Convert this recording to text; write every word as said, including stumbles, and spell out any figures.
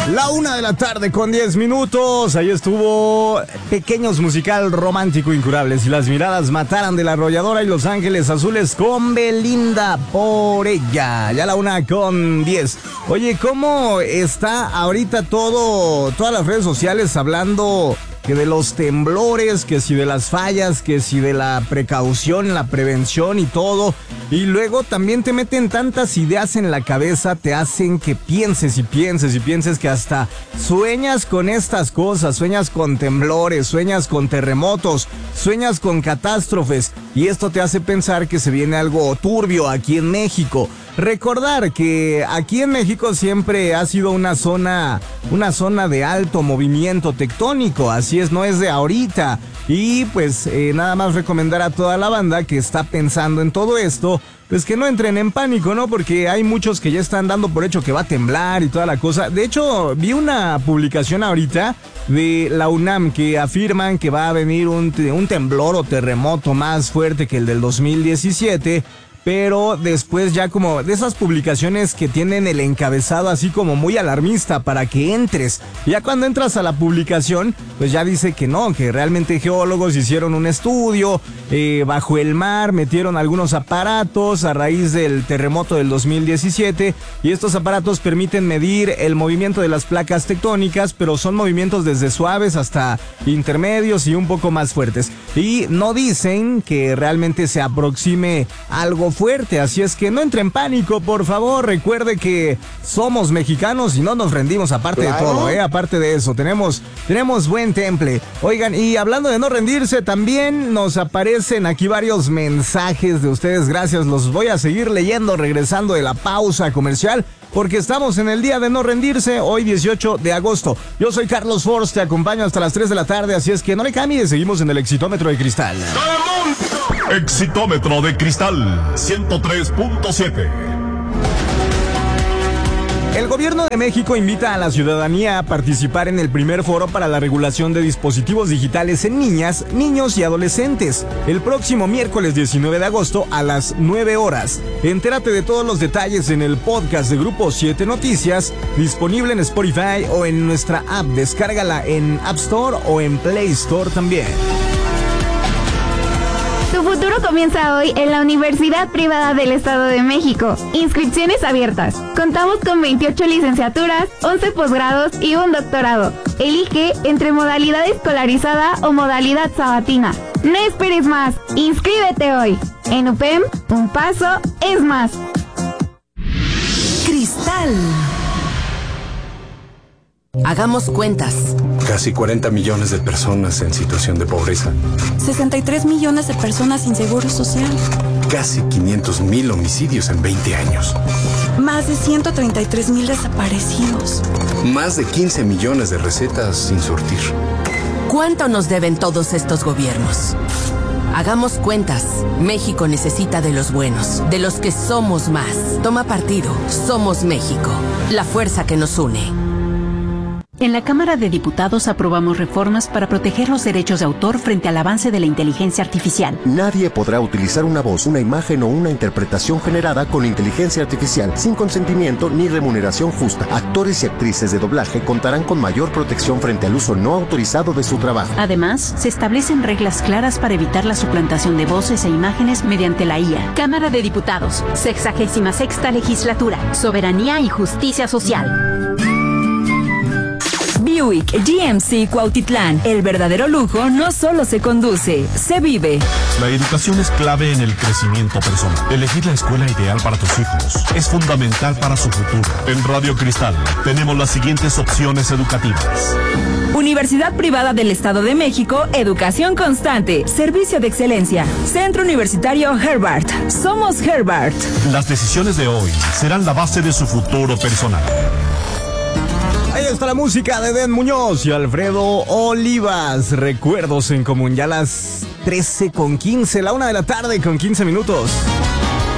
La una de la tarde con diez minutos. Ahí estuvo Pequeños Musical Romántico Incurables. Y las miradas mataran de la arrolladora y Los Ángeles Azules con Belinda por ella. Ya la una con diez. Oye, ¿cómo está ahorita todo, todas las redes sociales hablando que de los temblores, que si de las fallas, que si de la precaución, la prevención y todo? Y luego también te meten tantas ideas en la cabeza, te hacen que pienses y pienses y pienses que hasta sueñas con estas cosas, sueñas con temblores, sueñas con terremotos, sueñas con catástrofes, y esto te hace pensar que se viene algo turbio aquí en México. Recordar que aquí en México siempre ha sido una zona, una zona de alto movimiento tectónico, así es, no es de ahorita. Y pues eh, nada más recomendar a toda la banda que está pensando en todo esto, pues que no entren en pánico, ¿no? Porque hay muchos que ya están dando por hecho que va a temblar y toda la cosa. De hecho, vi una publicación ahorita de la UNAM que afirman que va a venir un, un temblor o terremoto más fuerte que el del dos mil diecisiete. Pero después ya como de esas publicaciones que tienen el encabezado así como muy alarmista para que entres. Ya cuando entras a la publicación, pues ya dice que no, que realmente geólogos hicieron un estudio eh, bajo el mar, metieron algunos aparatos a raíz del terremoto del dos mil diecisiete. Y estos aparatos permiten medir el movimiento de las placas tectónicas, pero son movimientos desde suaves hasta intermedios y un poco más fuertes. Y no dicen que realmente se aproxime algo fuerte, así es que no entre en pánico, por favor. Recuerde que somos mexicanos y no nos rendimos, aparte claro. de todo, ¿eh? Aparte de eso, tenemos, tenemos buen temple. Oigan, y hablando de no rendirse, también nos aparecen aquí varios mensajes de ustedes, gracias, los voy a seguir leyendo regresando de la pausa comercial, porque estamos en el día de no rendirse, hoy dieciocho de agosto. Yo soy Carlos Force, te acompaño hasta las tres de la tarde, así es que no le cambies, seguimos en el Exitómetro de Cristal. Exitómetro de Cristal ciento tres punto siete. El gobierno de México invita a la ciudadanía a participar en el primer foro para la regulación de dispositivos digitales en niñas, niños y adolescentes, el próximo miércoles diecinueve de agosto a las nueve horas. Entérate de todos los detalles en el podcast de Grupo siete Noticias, disponible en Spotify o en nuestra app. Descárgala en App Store o en Play Store también. Tu futuro comienza hoy en la Universidad Privada del Estado de México. Inscripciones abiertas. Contamos con veintiocho licenciaturas, once posgrados y un doctorado. Elige entre modalidad escolarizada o modalidad sabatina. No esperes más. Inscríbete hoy. En U P E M, un paso es más. Cristal. Hagamos cuentas. Casi cuarenta millones de personas en situación de pobreza. sesenta y tres millones de personas sin seguro social. Casi quinientos mil homicidios en veinte años. Más de ciento treinta y tres mil desaparecidos. Más de quince millones de recetas sin surtir. ¿Cuánto nos deben todos estos gobiernos? Hagamos cuentas. México necesita de los buenos, de los que somos más. Toma partido. Somos México. La fuerza que nos une. En la Cámara de Diputados aprobamos reformas para proteger los derechos de autor frente al avance de la inteligencia artificial. Nadie podrá utilizar una voz, una imagen o una interpretación generada con inteligencia artificial sin consentimiento ni remuneración justa. Actores y actrices de doblaje contarán con mayor protección frente al uso no autorizado de su trabajo. Además, se establecen reglas claras para evitar la suplantación de voces e imágenes mediante la I A. Cámara de Diputados, sexagésima sexta legislatura, soberanía y justicia social. Buick G M C Cuautitlán. El verdadero lujo no solo se conduce, se vive. La educación es clave en el crecimiento personal. Elegir la escuela ideal para tus hijos es fundamental para su futuro. En Radio Cristal tenemos las siguientes opciones educativas. Universidad Privada del Estado de México, educación constante, servicio de excelencia. Centro Universitario Herbert. Somos Herbert. Las decisiones de hoy serán la base de su futuro personal. Ahí está la música de Den Muñoz y Alfredo Olivas. Recuerdos en común, ya las trece con quince, la una de la tarde con quince minutos.